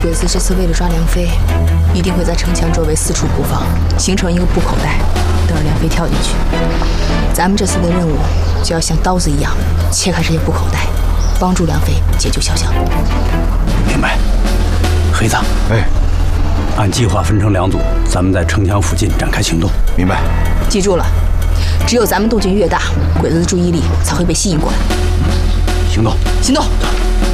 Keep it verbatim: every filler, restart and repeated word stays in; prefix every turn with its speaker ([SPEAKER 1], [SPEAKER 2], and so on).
[SPEAKER 1] 鬼子这次为了抓梁飞，一定会在城墙周围四处布防，形成一个布口袋，等着梁飞跳进去。咱们这次的任务就要像刀子一样切开这些布口袋，帮助梁飞解救潇湘。
[SPEAKER 2] 明白。黑子，
[SPEAKER 3] 哎，
[SPEAKER 2] 按计划分成两组，咱们在城墙附近展开行动。
[SPEAKER 3] 明白。
[SPEAKER 1] 记住了，只有咱们动静越大，鬼子的注意力才会被吸引过来。
[SPEAKER 2] 行动，
[SPEAKER 1] 行动。